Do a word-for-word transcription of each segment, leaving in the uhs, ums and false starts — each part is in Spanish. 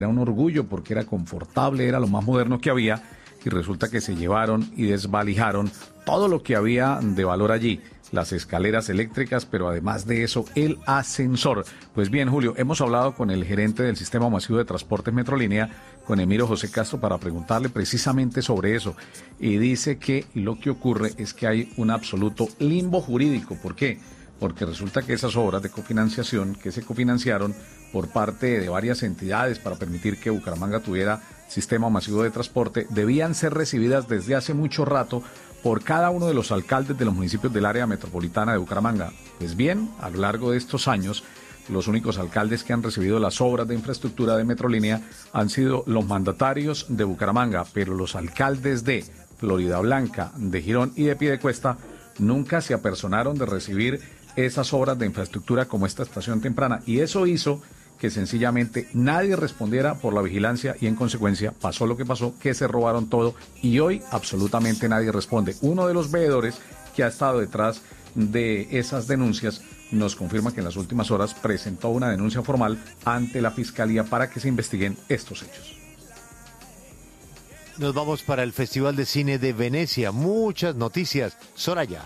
Era un orgullo porque era confortable, era lo más moderno que había, y resulta que se llevaron y desvalijaron todo lo que había de valor allí. Las escaleras eléctricas, pero además de eso, el ascensor. Pues bien, Julio, hemos hablado con el gerente del Sistema Masivo de Transportes Metrolínea, con Emiro José Castro, para preguntarle precisamente sobre eso. Y dice que lo que ocurre es que hay un absoluto limbo jurídico. ¿Por qué? Porque resulta que esas obras de cofinanciación que se cofinanciaron por parte de varias entidades para permitir que Bucaramanga tuviera sistema masivo de transporte debían ser recibidas desde hace mucho rato por cada uno de los alcaldes de los municipios del área metropolitana de Bucaramanga. Pues bien, a lo largo de estos años, los únicos alcaldes que han recibido las obras de infraestructura de Metrolínea han sido los mandatarios de Bucaramanga, pero los alcaldes de Florida Blanca, de Girón y de Piedecuesta nunca se apersonaron de recibir esas obras de infraestructura como esta estación temprana, y eso hizo que sencillamente nadie respondiera por la vigilancia y en consecuencia pasó lo que pasó, que se robaron todo y hoy absolutamente nadie responde. Uno de los veedores que ha estado detrás de esas denuncias nos confirma que en las últimas horas presentó una denuncia formal ante la Fiscalía para que se investiguen estos hechos. Nos vamos para el Festival de Cine de Venecia. Muchas noticias. Soraya.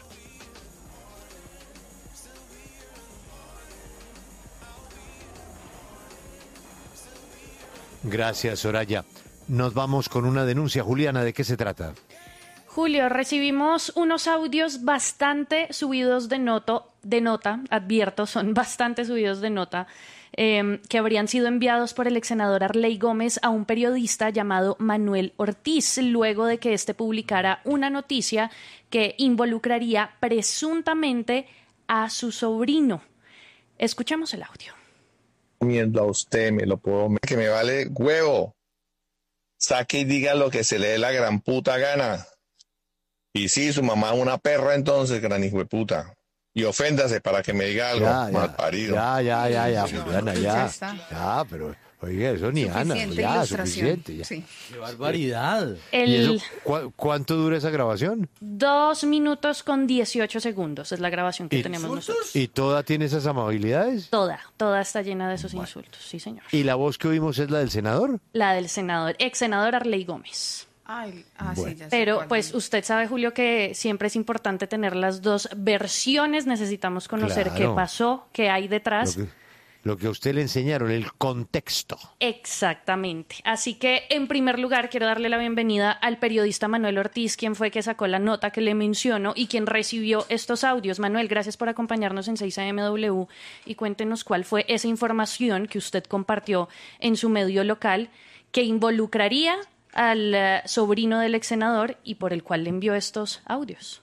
Gracias, Soraya. Nos vamos con una denuncia. Juliana, ¿de qué se trata? Julio, recibimos unos audios bastante subidos de, noto, de nota, advierto, son bastante subidos de nota, eh, que habrían sido enviados por el ex senador Arley Gómez a un periodista llamado Manuel Ortiz, luego de que éste publicara una noticia que involucraría presuntamente a su sobrino. Escuchemos el audio. Viendo a usted, me lo puedo... Que me vale huevo. Saque y diga lo que se le dé la gran puta gana. Y sí, su mamá es una perra entonces, gran hijo de puta. Y oféndase para que me diga algo, Ya, ya, mal parido. Ya, ya, ya, ya, No, Juliana, ya ya. está. Ya, pero, oiga, eso ni Ana, Suficiente ya, ilustración. suficiente. Ya. Sí. ¡Qué barbaridad! El ¿Y eso, cu- cuánto dura esa grabación? dos minutos con dieciocho segundos es la grabación que ¿Y- tenemos nosotros. ¿Y toda tiene esas amabilidades? Toda, toda está llena de esos insultos, sí señor. ¿Y la voz que oímos es la del senador? La del senador, ex senador Arley Gómez. Ay, ah, Bueno. sí, ya sé Pero cuál pues es. usted sabe, Julio, que siempre es importante tener las dos versiones. Necesitamos conocer Claro. qué pasó, qué hay Lo detrás. que, lo que a usted le enseñaron, el contexto. Exactamente. Así que, en primer lugar, quiero darle la bienvenida al periodista Manuel Ortiz, quien fue que sacó la nota que le menciono y quien recibió estos audios. Manuel, gracias por acompañarnos en seis A M W y cuéntenos cuál fue esa información que usted compartió en su medio local que involucraría al eh, sobrino del ex senador y por el cual le envió estos audios.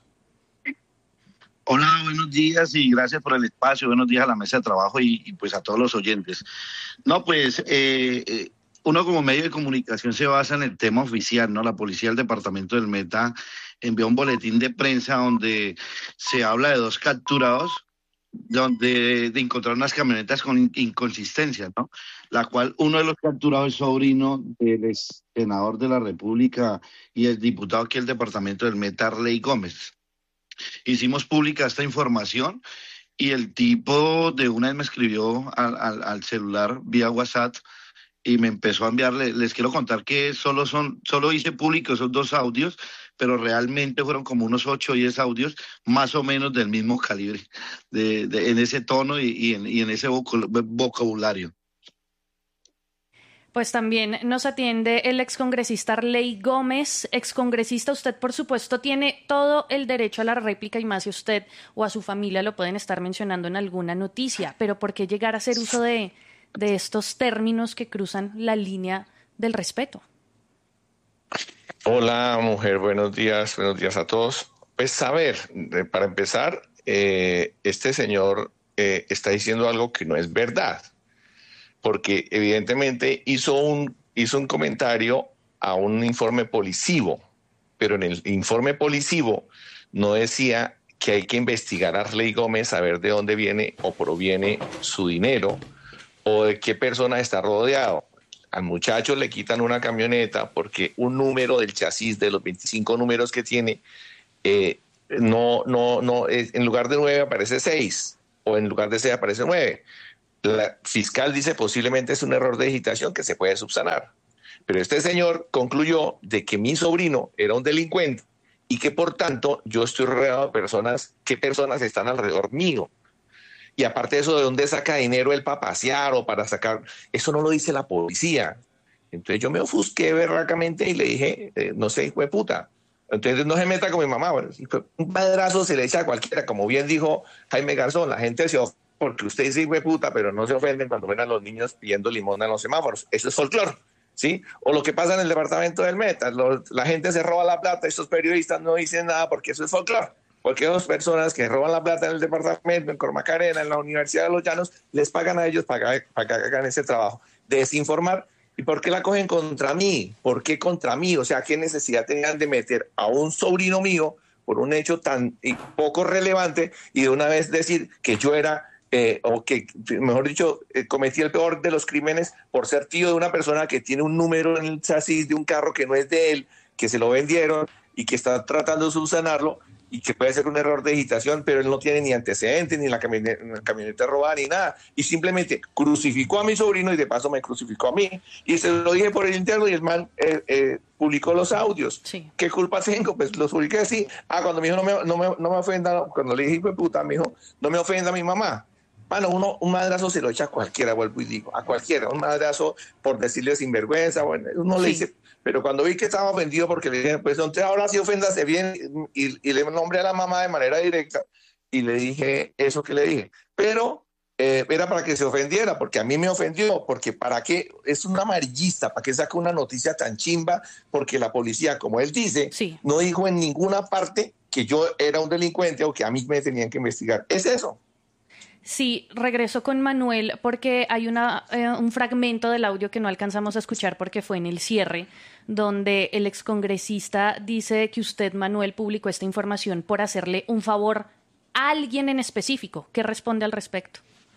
Hola, buenos días y gracias por el espacio. Buenos días a la mesa de trabajo y, y pues a todos los oyentes. No, pues eh, eh, uno como medio de comunicación se basa en el tema oficial, ¿no? La policía del departamento del Meta envió un boletín de prensa donde se habla de dos capturados, donde de encontrar unas camionetas con in- inconsistencias, ¿no? La cual uno de los capturados es sobrino del ex senador de la República y el diputado aquí del departamento del Meta, Arley Gómez. Hicimos pública esta información y el tipo de una vez me escribió al, al, al celular vía WhatsApp y me empezó a enviarle. Les quiero contar que solo son, solo hice público esos dos audios, pero realmente fueron como unos ocho o diez audios más o menos del mismo calibre, de, de, en ese tono y, y, en, y en ese vocul- vocabulario. Pues también nos atiende el excongresista Arley Gómez. Excongresista, usted por supuesto tiene todo el derecho a la réplica y más si usted o a su familia lo pueden estar mencionando en alguna noticia, pero ¿por qué llegar a hacer uso de, de estos términos que cruzan la línea del respeto? Hola, mujer, buenos días, buenos días a todos. Pues a ver, eh, para empezar, eh, este señor eh, está diciendo algo que no es verdad, porque evidentemente hizo un, hizo un comentario a un informe policivo, pero en el informe policivo no decía que hay que investigar a Arley Gómez a ver de dónde viene o proviene su dinero o de qué persona está rodeado. Al muchacho le quitan una camioneta porque un número del chasis de los veinticinco números que tiene, eh, no, no, no, es, en lugar de nueve aparece seis, o en lugar de seis aparece nueve. La fiscal dice posiblemente es un error de digitación que se puede subsanar. Pero este señor concluyó de que mi sobrino era un delincuente y que por tanto yo estoy rodeado de personas, ¿qué personas están alrededor mío? Y aparte de eso, ¿de dónde saca dinero él para pasear o para sacar? Eso no lo dice la policía. Entonces yo me ofusqué berracamente y le dije, eh, no sé, hijo de puta. Entonces no se meta con mi mamá. Bueno, un madrazo se le echa a cualquiera. Como bien dijo Jaime Garzón, la gente se ofende porque usted dice hijo de puta, pero no se ofenden cuando ven a los niños pidiendo limón en los semáforos. Eso es folclore, ¿sí? O lo que pasa en el departamento del Meta. Los, la gente se roba la plata, estos periodistas no dicen nada porque eso es folclore. Porque dos personas que roban la plata en el departamento, en Cormacarena, en la Universidad de los Llanos, les pagan a ellos para que, para que hagan ese trabajo. Desinformar. ¿Y por qué la cogen contra mí? ¿Por qué contra mí? O sea, ¿qué necesidad tenían de meter a un sobrino mío por un hecho tan poco relevante y de una vez decir que yo era, eh, o que, mejor dicho, eh, cometí el peor de los crímenes por ser tío de una persona que tiene un número en el chasis de un carro que no es de él, que se lo vendieron y que está tratando de subsanarlo? Y que puede ser un error de digitación, pero él no tiene ni antecedentes, ni la camioneta, la camioneta robada, ni nada. Y simplemente crucificó a mi sobrino y de paso me crucificó a mí. Y se lo dije por el interno y el man eh, eh, publicó los audios. Sí. ¿Qué culpa tengo? Pues los publiqué así. Ah, cuando me dijo, no me, no me, no me ofenda, cuando le dije, hijo de puta, me dijo, no me ofenda a mi mamá. Bueno, uno, un madrazo se lo echa a cualquiera, vuelvo y digo, a cualquiera. Un madrazo por decirle sinvergüenza, bueno, uno Sí. le dice... Pero cuando vi que estaba ofendido porque le dije, pues entonces ahora sí oféndase bien, y, y le nombré a la mamá de manera directa y le dije eso que le dije. Pero eh, era para que se ofendiera, porque a mí me ofendió, porque para qué, es un amarillista, para qué saca una noticia tan chimba, porque la policía, como él dice, Sí. no dijo en ninguna parte que yo era un delincuente o que a mí me tenían que investigar. Es eso. Sí, regreso con Manuel porque hay una, eh, un fragmento del audio que no alcanzamos a escuchar porque fue en el cierre, donde el excongresista dice que usted, Manuel, publicó esta información por hacerle un favor a alguien en específico. ¿Qué responde al respecto?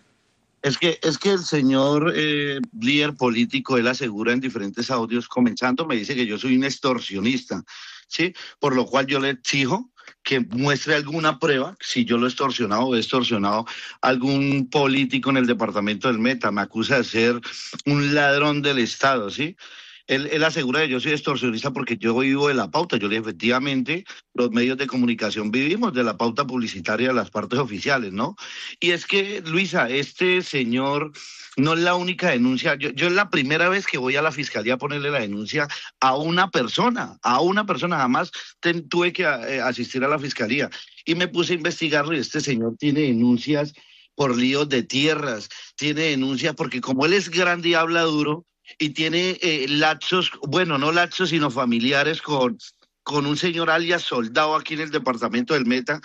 Es que, es que el señor eh, líder político, él asegura en diferentes audios, comenzando, me dice que yo soy un extorsionista, ¿sí? Por lo cual yo le exijo que muestre alguna prueba, si yo lo he extorsionado o he extorsionado a algún político en el departamento del Meta. Me acusa de ser un ladrón del Estado, ¿sí? Él, él asegura que yo soy extorsionista porque yo vivo de la pauta. Yo le digo, efectivamente, los medios de comunicación vivimos de la pauta publicitaria de las partes oficiales, ¿no? Y es que, Luisa, este señor no es la única denuncia. Yo, yo es la primera vez que voy a la fiscalía a ponerle la denuncia a una persona, a una persona. Jamás ten, tuve que eh, asistir a la fiscalía. Y me puse a investigarlo y este señor tiene denuncias por líos de tierras, tiene denuncias porque como él es grande y habla duro, y tiene eh, lapsos, bueno, no lapsos, sino familiares con, con un señor alias Soldado aquí en el departamento del Meta.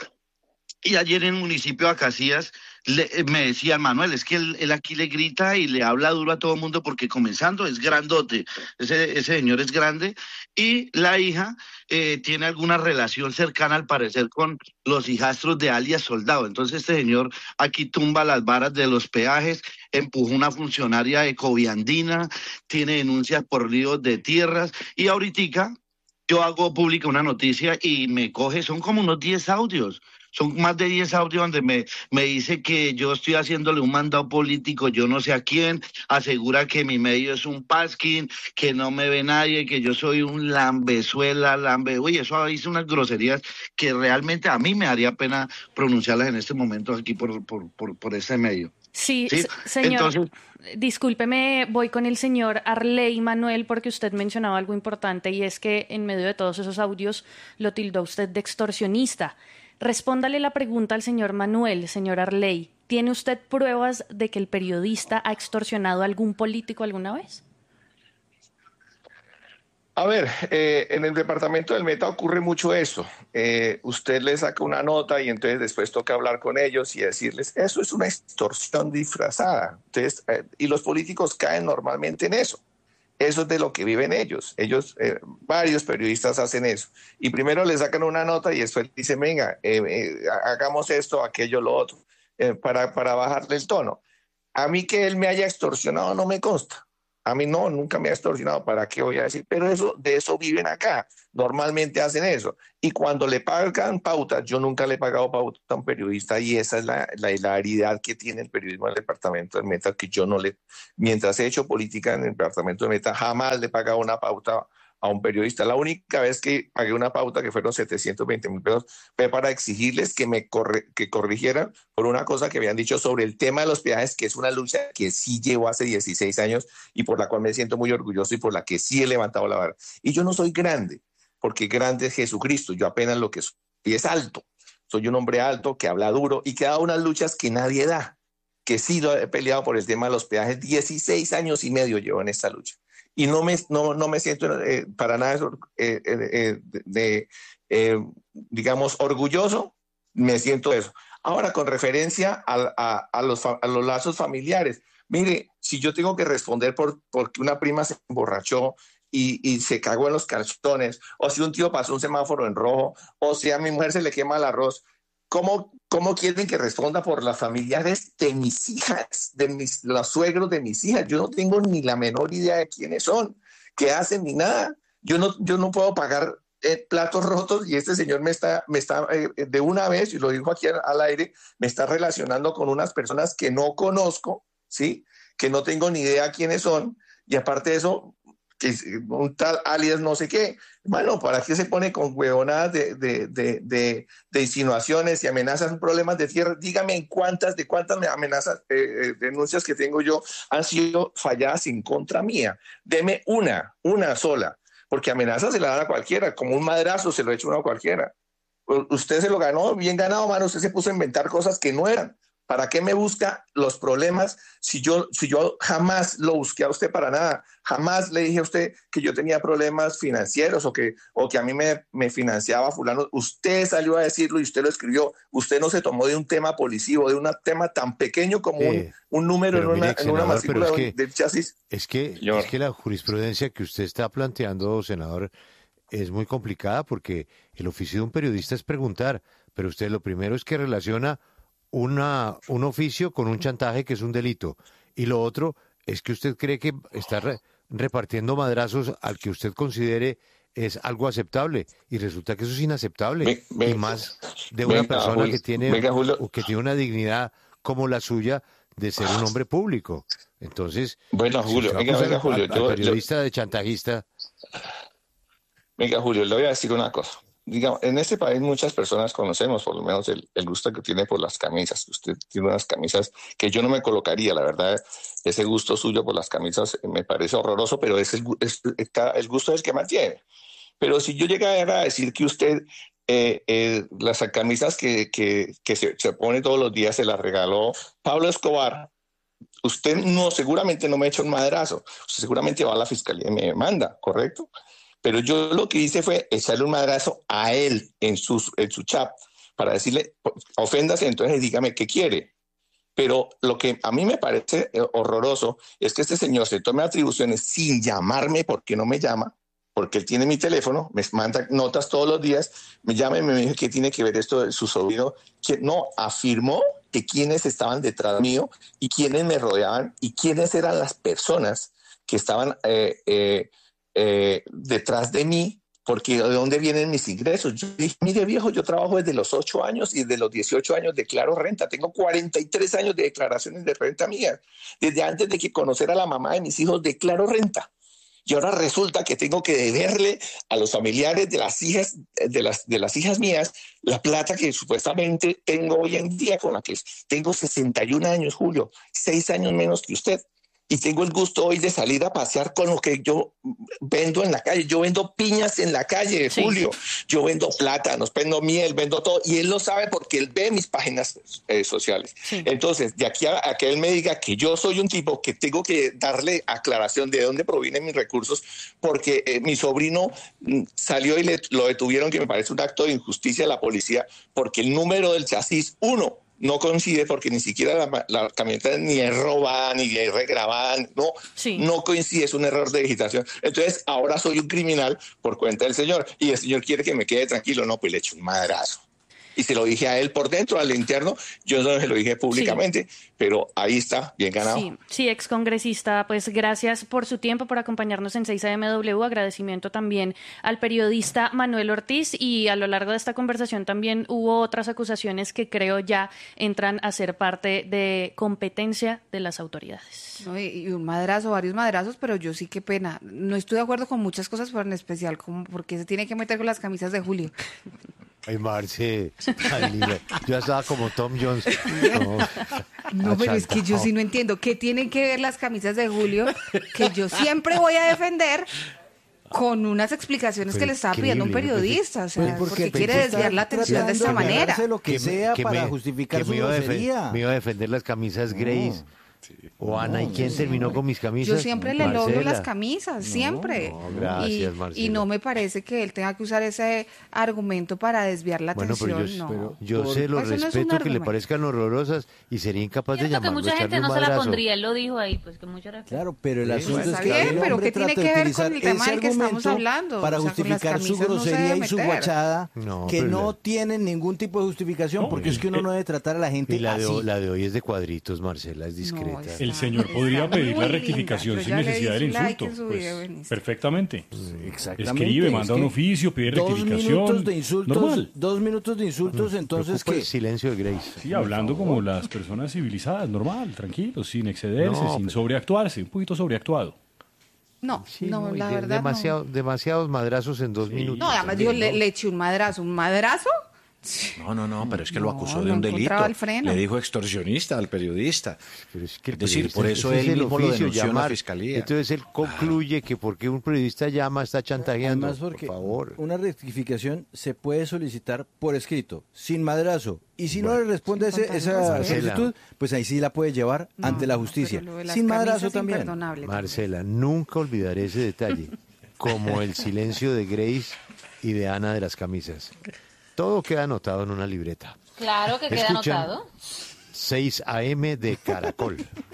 Y ayer en el municipio de Acacías le, me decían, Manuel, es que él, él aquí le grita y le habla duro a todo el mundo porque comenzando es grandote, ese, ese señor es grande, y la hija eh, tiene alguna relación cercana al parecer con los hijastros de alias Soldado. Entonces este señor aquí tumba las varas de los peajes, empujó una funcionaria ecoviandina, tiene denuncias por líos de tierras, y ahorita yo hago pública una noticia y me coge, son como unos diez audios. Son más de diez audios donde me, me dice que yo estoy haciéndole un mandado político, yo no sé a quién, asegura que mi medio es un pasquín, que no me ve nadie, que yo soy un lambezuela, lambe... Uy, eso dice unas groserías que realmente a mí me haría pena pronunciarlas en este momento aquí por, por, por, por este medio. Sí, ¿Sí? señor, Entonces, discúlpeme, voy con el señor Arley Manuel porque usted mencionaba algo importante y es que en medio de todos esos audios lo tildó usted de extorsionista. Respóndale la pregunta al señor Manuel, señor Arley. ¿Tiene usted pruebas de que el periodista ha extorsionado a algún político alguna vez? A ver, eh, en el departamento del Meta ocurre mucho eso. Eh, usted le saca una nota y entonces después toca hablar con ellos y decirles, eso es una extorsión disfrazada. Entonces, eh, y los políticos caen normalmente en eso. Eso es de lo que viven ellos. Ellos, eh, varios periodistas hacen eso. Y primero le sacan una nota y después dicen, venga, eh, eh, hagamos esto, aquello, lo otro, eh, para, para bajarle el tono. A mí que él me haya extorsionado no me consta. A mí no, nunca me ha extorsionado, ¿para qué voy a decir? Pero eso, de eso viven acá, normalmente hacen eso. Y cuando le pagan pautas, yo nunca le he pagado pauta a un periodista y esa es la, la hilaridad que tiene el periodismo en el departamento de Meta, que yo no le, mientras he hecho política en el departamento de Meta, jamás le he pagado una pauta a un periodista. La única vez que pagué una pauta, que fueron setecientos veinte mil pesos, fue para exigirles que me corre, que corrigieran por una cosa que habían dicho sobre el tema de los peajes, que es una lucha que sí llevo hace dieciséis años y por la cual me siento muy orgulloso y por la que sí he levantado la vara. Y yo no soy grande, porque grande es Jesucristo, yo apenas lo que soy, y es alto. Soy un hombre alto que habla duro y que da unas luchas que nadie da, que sí lo he peleado por el tema de los peajes. dieciséis años y medio llevo en esta lucha. Y no me, no, no me siento eh, para nada eh, eh, de, de eh, digamos, orgulloso, me siento eso. Ahora, con referencia a, a, a, los, a los lazos familiares, mire, si yo tengo que responder por porque una prima se emborrachó y, y se cagó en los calzones, o si un tío pasó un semáforo en rojo, o si a mi mujer se le quema el arroz, ¿Cómo, ¿Cómo quieren que responda por las familiares de mis hijas, de mis, los suegros de mis hijas? Yo no tengo ni la menor idea de quiénes son, qué hacen, ni nada. Yo no, yo no puedo pagar eh, platos rotos y este señor me está, me está eh, de una vez, y lo dijo aquí al, al aire, me está relacionando con unas personas que no conozco, ¿sí? Que no tengo ni idea quiénes son, y aparte de eso, que un tal alias no sé qué. Bueno, ¿para qué se pone con huevonadas de, de, de, de, de insinuaciones y amenazas, problemas de tierra? Dígame en cuántas, de cuántas amenazas, eh, denuncias que tengo yo han sido falladas en contra mía. Deme una, una sola, porque amenazas se la dan a cualquiera, como un madrazo se lo echa uno a cualquiera. Usted se lo ganó, bien ganado, mano, usted se puso a inventar cosas que no eran. ¿Para qué me busca los problemas si yo, si yo jamás lo busqué a usted para nada? Jamás le dije a usted que yo tenía problemas financieros o que, o que a mí me, me financiaba fulano. Usted salió a decirlo y usted lo escribió. Usted no se tomó de un tema policivo, de un tema tan pequeño como eh, un, un número en una, mire, en una matrícula es que, del chasis. Es que, es que la jurisprudencia que usted está planteando, senador, es muy complicada porque el oficio de un periodista es preguntar, pero usted lo primero es que relaciona Una, un oficio con un chantaje que es un delito. Y lo otro es que usted cree que está re, repartiendo madrazos al que usted considere es algo aceptable. Y resulta que eso es inaceptable. Me, me, y más de una venga, persona Julio, que, tiene, venga, que tiene una dignidad como la suya de ser un hombre público. Entonces, bueno, Julio, si venga, venga, Julio, al, al periodista yo, de chantajista. Venga, Julio, le voy a decir una cosa. Digamos, en este país muchas personas conocemos por lo menos el, el gusto que tiene por las camisas. Usted tiene unas camisas que yo no me colocaría, la verdad, ese gusto suyo por las camisas me parece horroroso, pero es el, es, el gusto es el que mantiene. Pero si yo llegara a decir que usted eh, eh, las camisas que, que, que se, se pone todos los días se las regaló Pablo Escobar, usted no, seguramente no me echa un madrazo, usted seguramente va a la fiscalía y me demanda, ¿correcto? Pero yo lo que hice fue echarle un madrazo a él en, sus, en su chat para decirle, oféndase, entonces dígame qué quiere. Pero lo que a mí me parece horroroso es que este señor se tome atribuciones sin llamarme, porque no me llama, porque él tiene mi teléfono, me manda notas todos los días, me llama y me dice que tiene que ver esto de su sobrino, que no, afirmó que quiénes estaban detrás mío y quiénes me rodeaban y quiénes eran las personas que estaban eh, eh, Eh, detrás de mí, porque ¿de dónde vienen mis ingresos? Yo dije, mire viejo, yo trabajo desde los ocho años y desde los dieciocho años declaro renta, tengo cuarenta y tres años de declaraciones de renta mías, desde antes de que conocer a la mamá de mis hijos declaro renta, y ahora resulta que tengo que deberle a los familiares de las hijas de las, de las hijas mías la plata que supuestamente tengo hoy en día, con la que tengo sesenta y un años, Julio, seis años menos que usted. Y tengo el gusto hoy de salir a pasear con lo que yo vendo en la calle. Yo vendo piñas en la calle, sí. Julio. Yo vendo plátanos, vendo miel, vendo todo. Y él lo sabe porque él ve mis páginas eh, sociales. Sí. Entonces, de aquí a, a que él me diga que yo soy un tipo que tengo que darle aclaración de dónde provienen mis recursos, porque eh, mi sobrino mm, salió y le, lo detuvieron, que me parece un acto de injusticia de la policía, porque el número del chasis, uno, no coincide, porque ni siquiera la, la camioneta ni es robada, ni es regrabada, no, sí. no coincide, es un error de digitación. Entonces, ahora soy un criminal por cuenta del señor, y el señor quiere que me quede tranquilo, no, pues le echo un madrazo. y se lo dije a él por dentro, al interno, yo no se lo dije públicamente, sí. Pero ahí está, bien ganado. Sí, sí, excongresista, pues gracias por su tiempo, por acompañarnos en seis A M W, agradecimiento también al periodista Manuel Ortiz, y a lo largo de esta conversación también hubo otras acusaciones que creo ya entran a ser parte de competencia de las autoridades. No, y, y un madrazo, varios madrazos, pero yo sí, qué pena, no estoy de acuerdo con muchas cosas, pero en especial como porque se tiene que meter con las camisas de Julio. Ay, Marce, ay, yo estaba como Tom Jones. No, no pero es que yo sí no entiendo. ¿Qué tienen que ver las camisas de Julio? Que yo siempre voy a defender con unas explicaciones pero que le estaba pidiendo un periodista. O sea, pues porque, porque quiere desviar la atención de esta manera. Lo que, que sea que para me, justificar que su me iba, grosería. me iba a defender las camisas Grace. No. Sí. O Ana, ¿y quién terminó con mis camisas? Yo siempre le Marcela. logro las camisas, siempre. No, no, gracias, y, Marcela. y no me parece que él tenga que usar ese argumento para desviar la bueno, atención. Pero yo, no. pero yo sé, lo pues respeto, no que le parezcan horrorosas y sería incapaz de llamarlo. Que mucha gente no se la pondría, él lo dijo ahí, pues que mucho respeto. Claro, pero el asunto pues es que bien, pero ¿qué tiene que ver con el tema del que estamos hablando? Para o sea, justificar su grosería no y su guachada, no, que no la... tienen ningún tipo de justificación, no, porque es que uno no debe tratar a la gente y la de, así. La de hoy es de cuadritos, Marcela, es discreta. El señor podría pedir la rectificación sin necesidad del insulto. Pues, perfectamente. Exactamente. Escribe, manda un oficio, pide rectificación. Dos minutos de insultos. Normal. Dos minutos de insultos, entonces ¿qué? El silencio de Grace. Sí, hablando como las personas civilizadas, normal, tranquilos, sin excederse, no, sin pero... sobreactuarse, un poquito sobreactuado. No, sí, no, no, la de, verdad demasiado, no. Demasiados madrazos en dos sí. minutos. No, además yo le, le eché un madrazo. ¿Un madrazo? No, no, no, pero es que no, lo acusó no de un delito. Le dijo extorsionista al periodista. Pero es, que es decir, por eso él mismo lo denunció llamar, a la fiscalía. Entonces él concluye ah. que porque un periodista llama está chantajeando. Además porque por favor. Una rectificación se puede solicitar por escrito, sin madrazo. Y si bueno, no le responde ese, esa solicitud, pues ahí sí la puede llevar no, ante la justicia. Sin madrazo también. Marcela, nunca olvidaré ese detalle. Como el silencio de Grace y de Ana de las camisas. Todo queda anotado en una libreta. Claro que queda Escuchan anotado. seis A M de Caracol.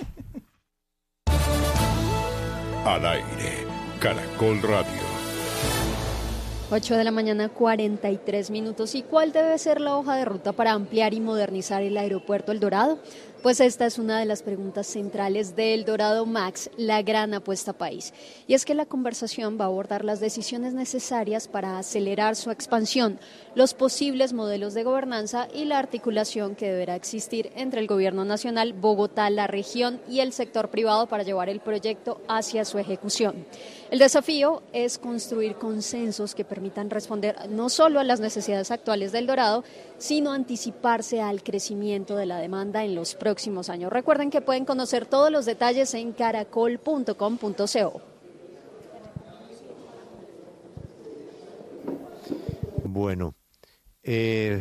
Al aire, Caracol Radio. ocho de la mañana, cuarenta y tres minutos. ¿Y cuál debe ser la hoja de ruta para ampliar y modernizar el aeropuerto El Dorado? Pues esta es una de las preguntas centrales de El Dorado Max, la gran apuesta país. Y es que la conversación va a abordar las decisiones necesarias para acelerar su expansión, los posibles modelos de gobernanza y la articulación que deberá existir entre el Gobierno Nacional, Bogotá, la región y el sector privado para llevar el proyecto hacia su ejecución. El desafío es construir consensos que permitan responder no solo a las necesidades actuales del Dorado, sino anticiparse al crecimiento de la demanda en los próximos años. Recuerden que pueden conocer todos los detalles en caracol punto com punto co. Bueno, eh,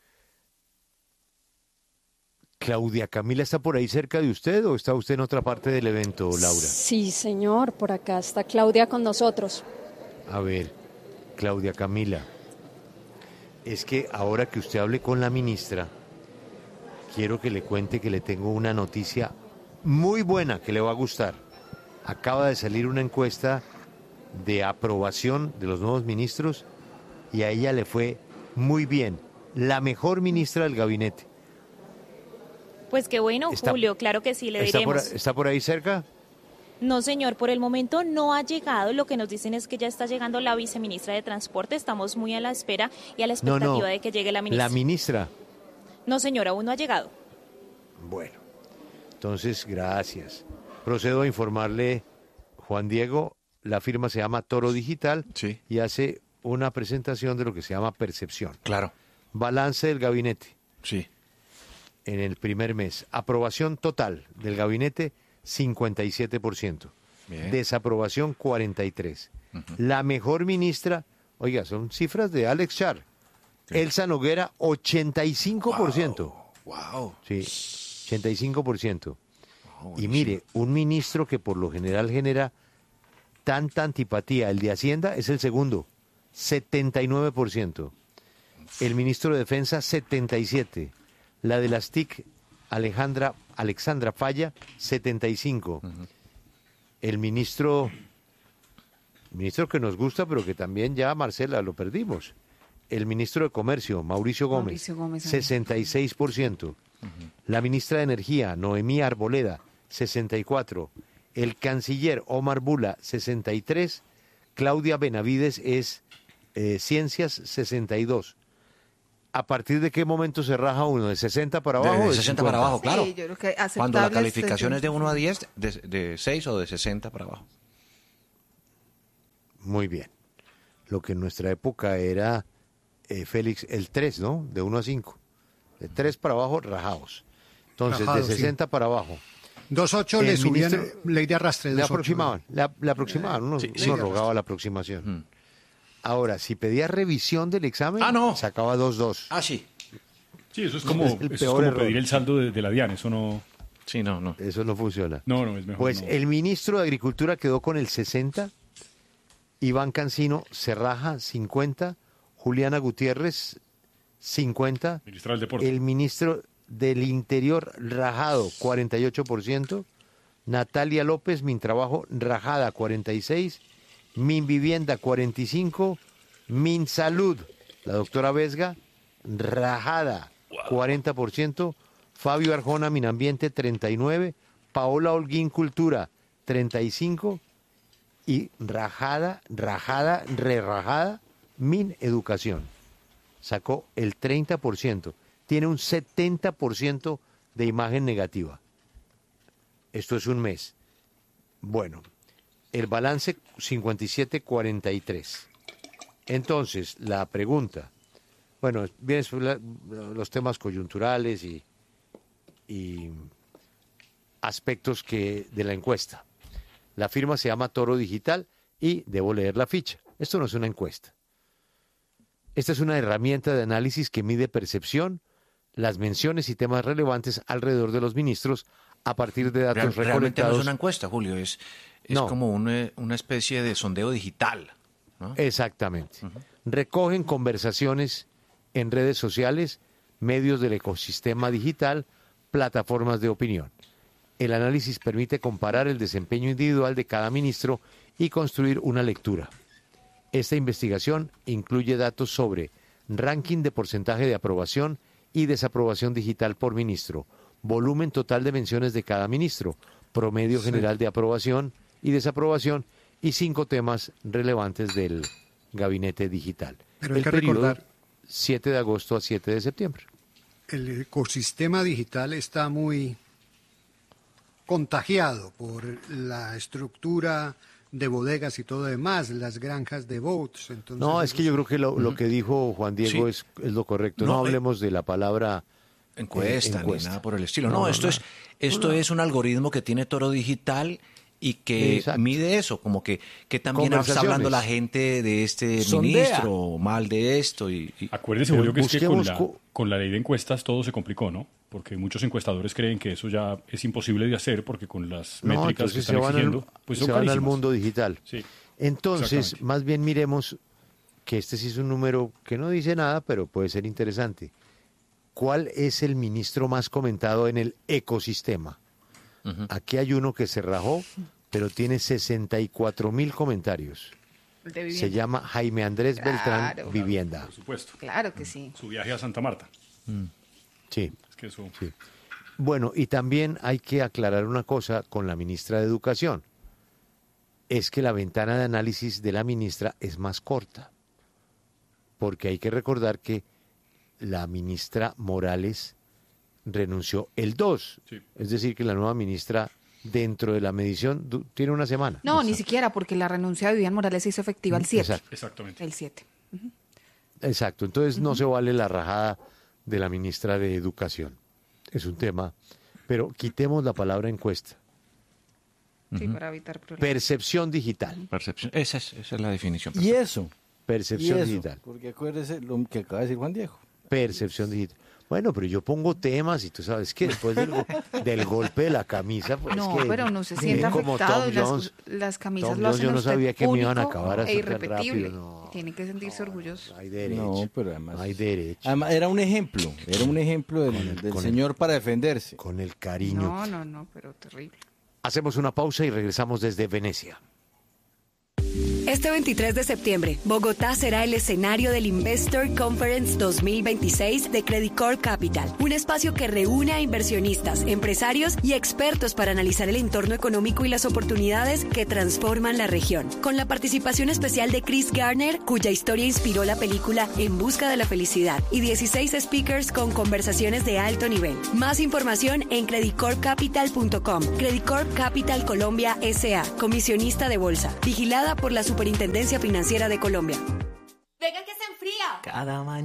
Claudia Camila, ¿está por ahí cerca de usted o está usted en otra parte del evento, Laura? Sí, señor, por acá está Claudia con nosotros. A ver, Claudia Camila, es que ahora que usted hable con la ministra, quiero que le cuente que le tengo una noticia muy buena que le va a gustar. Acaba de salir una encuesta de aprobación de los nuevos ministros y a ella le fue muy bien, la mejor ministra del gabinete. Pues qué bueno, está, Julio, claro que sí, le está diremos. Por, ¿Está por ahí cerca? No, señor, por el momento no ha llegado. Lo que nos dicen es que ya está llegando la viceministra de Transporte. Estamos muy a la espera y a la expectativa no, no, de que llegue la ministra. La ministra. No, señor, aún no ha llegado. Bueno, entonces, gracias. Procedo a informarle, Juan Diego, la firma se llama Toro Digital sí. y hace una presentación de lo que se llama percepción. Claro. Balance del gabinete. Sí. En el primer mes. Aprobación total del gabinete, cincuenta y siete por ciento. Bien. Desaprobación, cuarenta y tres por ciento. Uh-huh. La mejor ministra, oiga, son cifras de Alex Char. Sí. Elsa Noguera, ochenta y cinco por ciento. Wow. wow. Sí, ochenta y cinco por ciento. Wow, y mire, un ministro que por lo general genera tanta antipatía, el de Hacienda es el segundo, setenta y nueve por ciento. El ministro de Defensa, setenta y siete por ciento. La de las T I C, Alejandra, Alexandra Falla, setenta y cinco. Uh-huh. El ministro, ministro que nos gusta, pero que también ya, Marcela, lo perdimos. el ministro de Comercio, Mauricio Gómez, Mauricio Gómez, sesenta y seis por ciento. Uh-huh. La ministra de Energía, Noemí Arboleda, sesenta y cuatro por ciento. El canciller Omar Bula, sesenta y tres por ciento. Claudia Benavides es eh, Ciencias, sesenta y dos por ciento. ¿A partir de qué momento se raja uno? ¿De sesenta para abajo? De, de sesenta cincuenta? para abajo, claro. Sí, yo creo que Cuando la calificación aceptable es de uno a diez, de, de seis o de sesenta para abajo. Muy bien. Lo que en nuestra época era, eh, Félix, el tres, ¿no? De uno a cinco. De tres para abajo, rajados. Entonces, Rajados, de sesenta sí. para abajo. dos punto ocho El le subían ministro- ley de arrastre. Le dos punto ocho. aproximaban, le, le aproximaban, uno, Sí, sí. uno rogaba la aproximación. Mm. Ahora, si pedía revisión del examen, Ah, no. sacaba dos dos. Ah, sí. Sí, eso es como, Es el eso es peor como error. pedir el saldo de, de la DIAN, eso no... Sí, no, no. Eso no funciona. No, no, es mejor Pues no. el ministro de Agricultura quedó con el sesenta, Iván Cancino se raja cincuenta, Juliana Gutiérrez cincuenta, Ministra del Deporte. el ministro del Interior rajado cuarenta y ocho por ciento, Natalia López, Mintrabajo rajada cuarenta y seis, Minvivienda cuarenta y cinco, Minsalud, la doctora Vesga, rajada cuarenta por ciento, Fabio Arjona, Minambiente treinta y nueve, Paola Holguín, Cultura treinta y cinco y rajada, rajada, re-rajada, Min Educación. Sacó el treinta por ciento. Tiene un setenta por ciento de imagen negativa. Esto es un mes. Bueno, el balance cincuenta y siete cuarenta y tres. Entonces, la pregunta, bueno, vienen los temas coyunturales y, y aspectos que de la encuesta. La firma se llama Toro Digital y debo leer la ficha. Esto no es una encuesta. Esta es una herramienta de análisis que mide percepción, las menciones y temas relevantes alrededor de los ministros a partir de datos Real- realmente no recolectados. es una encuesta, Julio, es, es No. como una, una especie de sondeo digital, ¿no? Exactamente. Recogen conversaciones en redes sociales, medios del ecosistema digital, plataformas de opinión. El análisis permite comparar el desempeño individual de cada ministro y construir una lectura. Esta investigación incluye datos sobre ranking de porcentaje de aprobación y desaprobación digital por ministro, volumen total de menciones de cada ministro, promedio Sí. general de aprobación y desaprobación y cinco temas relevantes del gabinete digital. Pero hay El que periodo recordar- siete de agosto a siete de septiembre. El ecosistema digital está muy contagiado por la estructura de bodegas y todo demás, las granjas de votes. Entonces, No, es que yo creo que lo, lo que dijo Juan Diego Sí. es, es lo correcto. No, No, eh, hablemos de la palabra encuesta, eh, encuesta. ni nada por el estilo. No, No, no, esto no. es esto No, no. es un algoritmo que tiene Toro Digital y que Exacto. mide eso, como que, que también está hablando la gente de este Sondea. ministro, mal de esto. Y, y- Acuérdese, Pero Julio, que es que con busquemos la, co- con la ley de encuestas todo se complicó, ¿no? Porque muchos encuestadores creen que eso ya es imposible de hacer porque con las No, métricas que entonces se están van, exigiendo, al, pues se son van al carísimas. mundo digital. Sí. Entonces, Exactamente. más bien miremos que este sí es un número que no dice nada, pero puede ser interesante. ¿Cuál es el ministro más comentado en el ecosistema? Ujú. Aquí hay uno que se rajó, pero tiene sesenta y cuatro mil comentarios. El de Se vivienda. llama Jaime Andrés Beltrán Claro. Vivienda. Por supuesto. Claro que sí. Su viaje a Santa Marta. Sí. Es que eso... Sí. Bueno, y también hay que aclarar una cosa con la ministra de Educación. Es que la ventana de análisis de la ministra es más corta. Porque hay que recordar que la ministra Morales renunció el dos. Sí. Es decir, que la nueva ministra, dentro de la medición, du- tiene una semana. No, ni siquiera, porque la renuncia de Vivian Morales se hizo efectiva el siete. Exacto. Exactamente. El siete. Exacto, entonces no se vale la rajada de la ministra de Educación. Es un tema, pero quitemos la palabra encuesta. Sí, para evitar problemas. Percepción digital. percepción, esa es, esa es la definición. Y eso. Percepción y eso, digital. Porque acuérdese lo que acaba de decir Juan Diego. Percepción digital. Bueno, pero yo pongo temas y tú sabes que después del, go- del golpe de la camisa, pues No, que pero no se sí, siente como afectado. Tom y las, Jones, las camisas Tom lo Jones, hacen yo a no usted sabía que me iban a único acabar e así tan irrepetible. rápido. No, Tiene que sentirse orgulloso. no hay derecho. No, pero además. No hay derecho. Además, era un ejemplo. Era un ejemplo del, Con el- del con el- señor para defenderse. Con el cariño. No, no, no, pero terrible. Hacemos una pausa y regresamos desde Venecia. Este veintitrés de septiembre, Bogotá será el escenario del Investor Conference dos mil veintiséis de Credit Corp Capital, un espacio que reúne a inversionistas, empresarios y expertos para analizar el entorno económico y las oportunidades que transforman la región. Con la participación especial de Chris Garner, cuya historia inspiró la película En busca de la felicidad, y dieciséis speakers con conversaciones de alto nivel. Más información en credit corp capital punto com. Credit Corp Capital Colombia S A, comisionista de bolsa, vigilada por la Superintendencia Financiera de Colombia. Venga que se enfría. Cada mañana.